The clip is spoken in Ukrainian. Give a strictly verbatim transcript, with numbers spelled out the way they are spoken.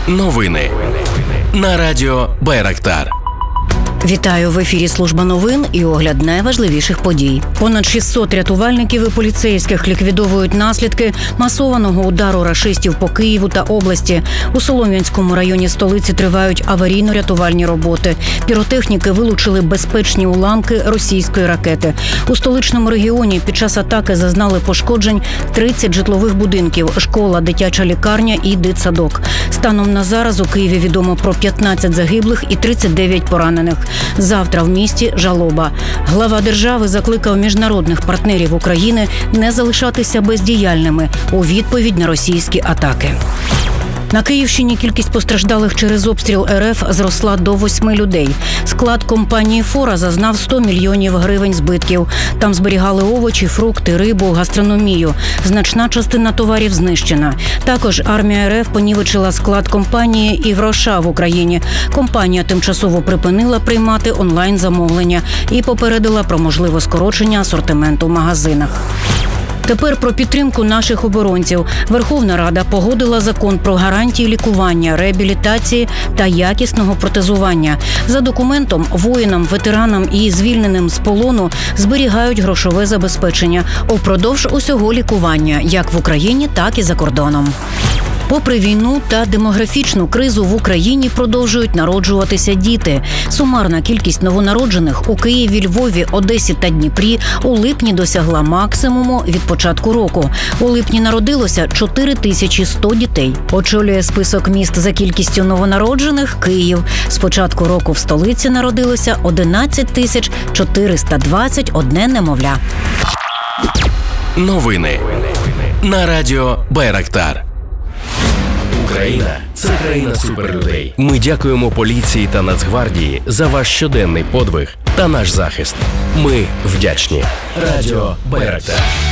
Новини на радіо Байрактар. Вітаю, в ефірі служба новин і огляд найважливіших подій. Понад шістсот рятувальників і поліцейських ліквідовують наслідки масованого удару рашистів по Києву та області. У Солом'янському районі столиці тривають аварійно-рятувальні роботи. Піротехніки вилучили безпечні уламки російської ракети. У столичному регіоні під час атаки зазнали пошкоджень тридцять житлових будинків, школа, дитяча лікарня і дитсадок. Станом на зараз у Києві відомо про п'ятнадцять загиблих і тридцять дев'ять поранених. Завтра в місті жалоба. Глава держави закликав міжнародних партнерів України не залишатися бездіяльними у відповідь на російські атаки. На Київщині кількість постраждалих через обстріл РФ зросла до восьми людей. Склад компанії «Фора» зазнав сто мільйонів гривень збитків. Там зберігали овочі, фрукти, рибу, гастрономію. Значна частина товарів знищена. Також армія РФ понівечила склад компанії «Івроша» в Україні. Компанія тимчасово припинила приймати онлайн-замовлення і попередила про можливе скорочення асортименту в магазинах. Тепер про підтримку наших оборонців. Верховна Рада погодила закон про гарантії лікування, реабілітації та якісного протезування. За документом, воїнам, ветеранам і звільненим з полону зберігають грошове забезпечення упродовж усього лікування, як в Україні, так і за кордоном. Попри війну та демографічну кризу в Україні продовжують народжуватися діти. Сумарна кількість новонароджених у Києві, Львові, Одесі та Дніпрі у липні досягла максимуму від початку року. У липні народилося чотири тисячі сто дітей. Очолює список міст за кількістю новонароджених Київ. З початку року в столиці народилося одинадцять тисяч чотириста двадцять одне немовля. Новини на радіо Байрактар. Україна – це країна суперлюдей. Ми дякуємо поліції та Нацгвардії за ваш щоденний подвиг та наш захист. Ми вдячні. Радіо Байрактар.